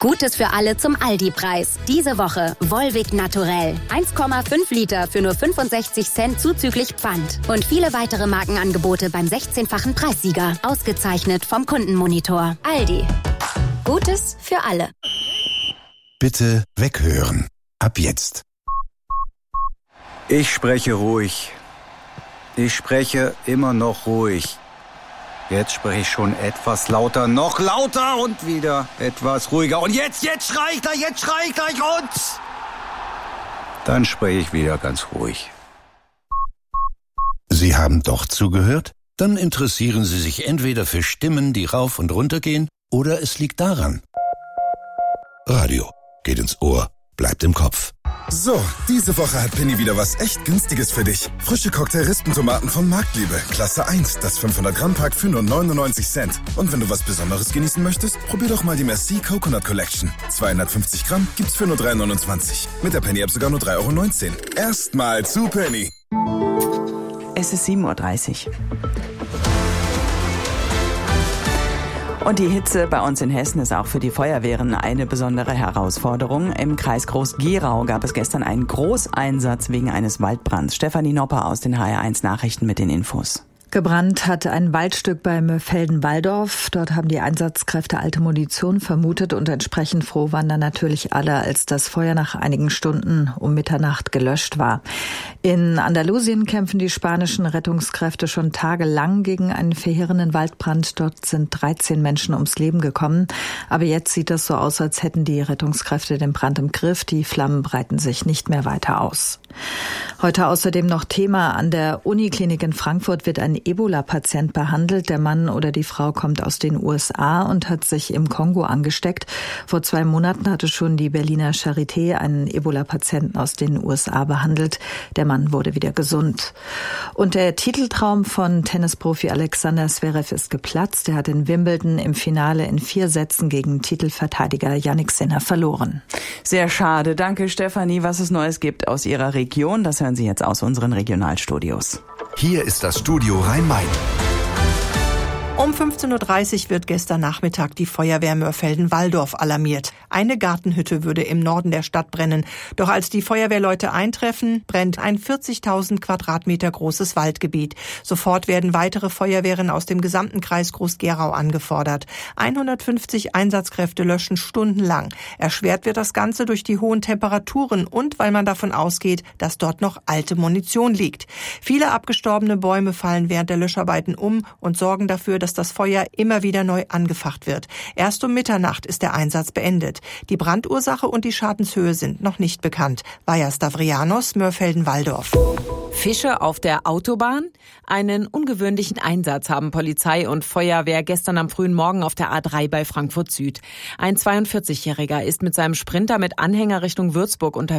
Gutes für alle zum Aldi-Preis. Diese Woche Volvic Naturell. 1,5 Liter für nur 65 Cent zuzüglich Pfand. Und viele weitere Markenangebote beim 16-fachen Preissieger. Ausgezeichnet vom Kundenmonitor. Aldi. Gutes für alle. Bitte weghören. Ab jetzt. Ich spreche ruhig. Ich spreche immer noch ruhig. Jetzt spreche ich schon etwas lauter, noch lauter und wieder etwas ruhiger. Und jetzt schrei ich gleich und... Dann spreche ich wieder ganz ruhig. Sie haben doch zugehört? Dann interessieren Sie sich entweder für Stimmen, die rauf und runter gehen, oder es liegt daran. Radio geht ins Ohr, bleibt im Kopf. So, diese Woche hat Penny wieder was echt Günstiges für dich. Frische Cocktail-Rispentomaten von Marktliebe, Klasse 1, das 500-Gramm-Pack für nur 99 Cent. Und wenn du was Besonderes genießen möchtest, probier doch mal die Merci Coconut Collection. 250 Gramm gibt's für nur 3,29. Mit der Penny-App sogar nur 3,19 €. Erstmal zu Penny. Es ist 7:30 Uhr. Und die Hitze bei uns in Hessen ist auch für die Feuerwehren eine besondere Herausforderung. Im Kreis Groß-Gerau gab es gestern einen Großeinsatz wegen eines Waldbrands. Stefanie Nopper aus den HR1 Nachrichten mit den Infos. Gebrannt hat ein Waldstück bei Mörfelden-Walldorf. Dort haben die Einsatzkräfte alte Munition vermutet und entsprechend froh waren dann natürlich alle, als das Feuer nach einigen Stunden um Mitternacht gelöscht war. In Andalusien kämpfen die spanischen Rettungskräfte schon tagelang gegen einen verheerenden Waldbrand. Dort sind 13 Menschen ums Leben gekommen. Aber jetzt sieht es so aus, als hätten die Rettungskräfte den Brand im Griff. Die Flammen breiten sich nicht mehr weiter aus. Heute außerdem noch Thema: An der Uniklinik in Frankfurt wird ein Ebola-Patient behandelt. Der Mann oder die Frau kommt aus den USA und hat sich im Kongo angesteckt. Vor 2 Monaten hatte schon die Berliner Charité einen Ebola-Patienten aus den USA behandelt. Der Mann wurde wieder gesund. Und der Titeltraum von Tennisprofi Alexander Zverev ist geplatzt. Er hat in Wimbledon im Finale in 4 Sätzen gegen Titelverteidiger Jannik Sinner verloren. Sehr schade. Danke, Stefanie. Was es Neues gibt aus Ihrer Region, das hören Sie jetzt aus unseren Regionalstudios. Hier ist das Studio Rhein-Main. Um 15:30 Uhr wird gestern Nachmittag die Feuerwehr Mörfelden-Walldorf alarmiert. Eine Gartenhütte würde im Norden der Stadt brennen. Doch als die Feuerwehrleute eintreffen, brennt ein 40.000 Quadratmeter großes Waldgebiet. Sofort werden weitere Feuerwehren aus dem gesamten Kreis Groß-Gerau angefordert. 150 Einsatzkräfte löschen stundenlang. Erschwert wird das Ganze durch die hohen Temperaturen und weil man davon ausgeht, dass dort noch alte Munition liegt. Viele abgestorbene Bäume fallen während der Löscharbeiten um und sorgen dafür, dass das Feuer immer wieder neu angefacht wird. Erst um Mitternacht ist der Einsatz beendet. Die Brandursache und die Schadenshöhe sind noch nicht bekannt. Vaja Stavrianos, Mörfelden-Walldorf. Fische auf der Autobahn? Einen ungewöhnlichen Einsatz haben Polizei und Feuerwehr gestern am frühen Morgen auf der A3 bei Frankfurt Süd. Ein 42-Jähriger ist mit seinem Sprinter mit Anhänger Richtung Würzburg unterwegs.